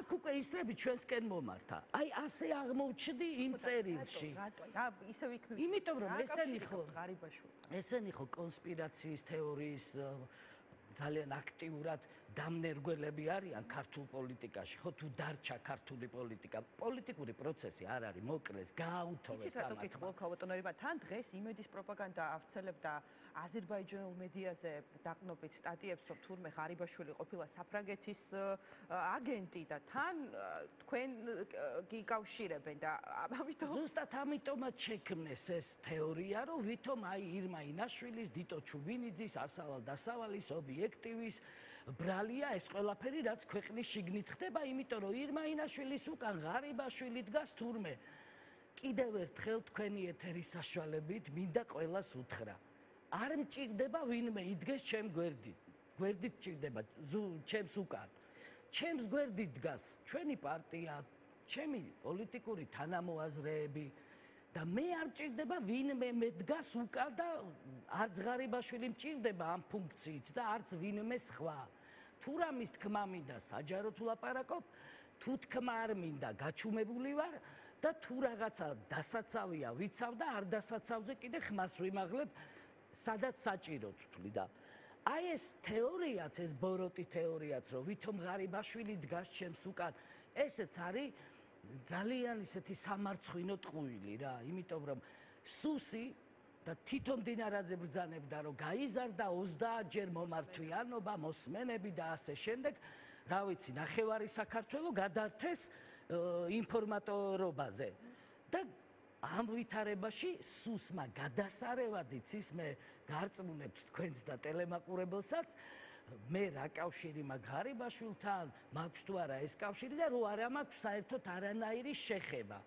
აქ უკვე ისრები ჩვენსკენ მომართა. აი ასე აღმოჩნდი იმ წერილში. იმიტომ რომ ესენი ხო კონსპირაციის თეორიის ძალიან აქტიურად დამნერგველები არიან ქართულ პოლიტიკაში. ხო თუ დარჩა ქართული პოლიტიკა, პოლიტიკური პროცესი არ არის მოკლეს, გააუთოვეს ამათ. იცით რატო გითხო ქალბატონებმა, თან დღეს იმედის პროპაგანდა ავრცელებდა აზერბაიჯანულ მედიაზე დაყნობით სტატიებს, რომ თურმე ღარიბაშვილი ყოფილა საფრანგეთის აგენტი და თან თქვენ გიკავშირებენ და ამიტომ ზუსტად ამიტომაც შექმნეს ეს თეორია, რომ ვითომ აი ირმა ინაშვილის, დიტო ჩუბინიძის, ასავალ დასავალის ობიექტივის ბრალია ეს ყველაფერი, რაც ქვეყნის შიგნით ხდება, იმიტომ რომ ირმა ინაშვილის უკან ღარიბაშვილი დგას თურმე. კიდევ ერთხელ თქვენი ეთერის საშუალებით მინდა ყველას უთხრა. არ მჭირდება ვინმე იდგეს ჩემ გვერდით. გვერდით ჭირდება ჩემს უკან. ჩემს გვერდით დგას ჩვენი პარტია, ჩემი პოლიტიკური თანამოაზრეები და მე არ მჭირდება ვინმე მედგას უკან და არც ღარიბაშვილი მჭირდება ამ ფუნქციით და არც ვინმე სხვა. თუ რამის თქმა მინდა საჯარო თუ ლაპარაკობ, თუ თქმა არ მინდა გაჩუმებული ვარ და თუ რაღაცა დასაცავია ვიცავ და არ დასაცავზე კიდე ხმას ვიმაღლებ, სადაც საჭიროდ ვთვლი და აი ეს თეორიაც, ეს ბოროტი თეორიაც, რომ ვითომ ღარიბაშვილი დგას ჩემს უკან, ესეც არის ძალიან ისეთი სამარცხვინო ტყუილი რა, იმიტომ რომ სუსი და თვითონ დინარაძე ბრძანებდა რომ გაიზარდა 30-ჯერ მომართვიანობა, მოსმენები და ასე შემდეგ, რა ვიცი, ნახევარი საქართველო გადართეს ინფორმატორობაზე და ამ ვითარებაში სუსმა გადასარევად იცის მე გარწმუნებთ თქვენს და ტელემაყურებელსაც მე რა კავშირი მაქვს ღარიბაშვილთან, მაქვს თუ არა ეს კავშირი და რო არა მაქვს საერთოდ არანაირი შეხება.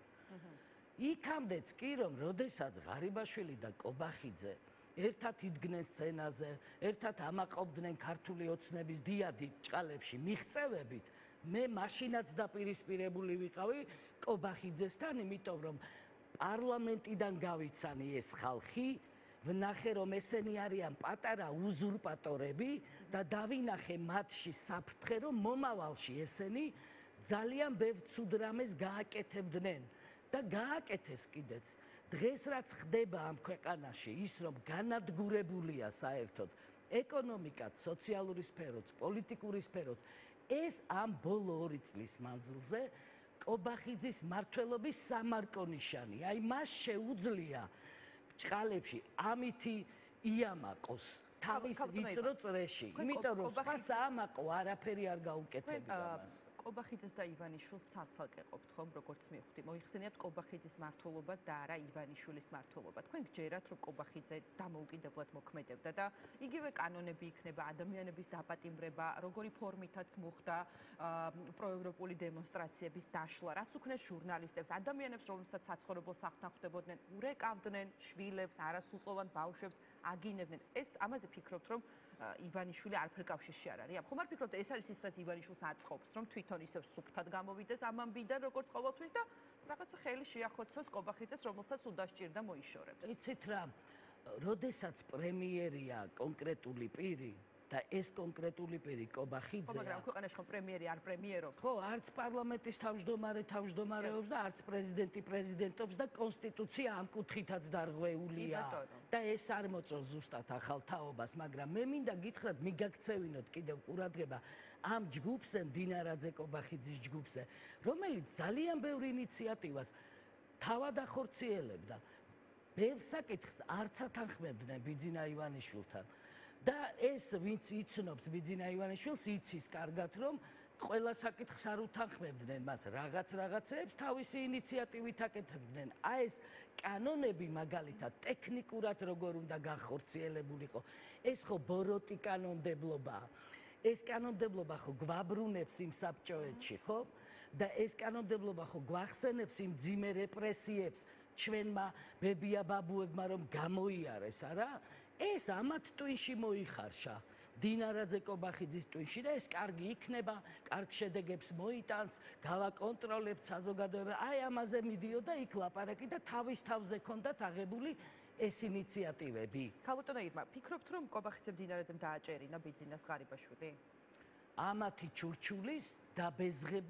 იქამდეც კი რომ როდესაც ღარიბაშვილი და კობახიძე ერთად იდგნენ სცენაზე, ერთად ამაყობდნენ ქართული ოცნების დიადი ჭყალებში მიღწევებით, მე მაშინაც დაპირისპირებული ვიყავი კობახიძესთან, იმიტომ რომ პარლამენტიდან გავიცანი ეს ხალხი, ვნახე რომ ესენი არიან პატარა უზურპატორები და დავინახე მათში საფრთხე, რომ მომავალში ესენი ძალიან ბევრ ცუდ რამეს გააკეთებდნენ და გააკეთეს კიდეც. დღეს რაც ხდება ამ ქვეყანაში, ის რომ განადგურებულია საერთოდ ეკონომიკაც, სოციალური სფეროც, პოლიტიკური სფეროც, ეს ამ ბოლო 2 წლის მანძილზე კობახიძის მმართველობის სამარკო ნიშანი. აი მას შეუძლია ჭყალებში ამითი იამაყოს თავის ვიწრო წრეში, იმიტომ რომ სხვა საამაყო არაფერი არ გაუკეთებია მას. კობახიძეს და ივანიშვილს ცალ-ცალკე ყოფთ ხომ, როგორც მივხვდი. მოიხსენიებთ კობახიძის მმართველობა და არა ივანიშვილის მმართველობა. თქვენ გჯერათ, რომ კობახიძე დამოუკიდებლად მოქმედებდა და იგივე კანონები იქნება, ადამიანების დაპატიმრება, როგორი ფორმითაც მოხდა პროევროპული დემონსტრაციების დაშლა, რაც უქნეს ჟურნალისტებს, ადამიანებს, რომლებსაც საცხოვრებელ სახლთან ხვდებოდნენ, ურეკავდნენ შვილებს, არასრულწლოვან ბავშვებს, აგინებდნენ. ეს ამაზე ფიქრობთ, რომ ივანიშვილი არაფერ კავშირში არ არის. ხომ არ ფიქრობთ, ეს არის ის, რაც ივანიშვილს აწყობს, რომ თვითონ ისევ სუფთად გამოვიდეს ამ ამბიდან, როგორც ყოველთვის და რაღაცა ხელი შეახოცოს კობახიძეს, რომელსაც უდასჭირდა მოიშორებს. იცით რა, როდესაც პრემიერია კონკრეტული პირი და ეს კონკრეტული პირი კობახიძეა. მაგრამ ქვეყანაში ხომ პრემიერი არ პრემიერობს? ხო, არც პარლამენტის თავმჯდომარე თავმჯდომარეობს და არც პრეზიდენტი პრეზიდენტობს და კონსტიტუცია ამ კუთხითაც დარღვეულია. და ეს არ მოწონს ზუსტად ახალ თაობას, მაგრამ მე მინდა გითხრათ, მიგაქცევინოთ კიდევ ყურადღება ამ ჯგუფზე, დინარაძე კობახიძის ჯგუფზე, რომელიც ძალიან ბევრ ინიციატივას თავად ახორციელებდა. ბევრ საკითხს არც ათანხმებდნენ ბიძინა ივანიშვილთან. და ეს ვინც იცნობს ბიძინა ივანიშვილს, იცის კარგად, რომ ყველა საკითხს არ უთანხმებდნენ მას, რაღაცეებს თავისი ინიციატივით აკეთებდნენ. აი ეს კანონები მაგალითად ტექნიკურად როგორ უნდა განხორციელებულიყო, ეს ხო ბოროტი კანონმდებლობაა. ეს კანონმდებლობა ხო გვაბრუნებს იმ საბჭოეთში, ხო? და ეს კანონმდებლობა ხო გვახსენებს იმ ძიმე რეპრესიებს ჩვენმა ბებია ბაბუებმა რომ გამოიარეს, არა? ეს ამათ ტვინში მოიხარშა. დინარაძე კობახიძის ტვინში და ეს კარგი იქნება, კარგ შედეგებს მოიტანს, გავაკონტროლებთ საზოგადოება. აი ამაზე მიდიოდა იქ ლაპარაკი და თავის თავზე ქონდათ აღებული ეს ინიციატივები. ქალბატონო ირმა, ფიქრობთ რომ კობახიძემ დინარაძემ დააჭერინა ბიძინას ღარიბაშვილი? ამათი ჩურჩულის დაბეზღები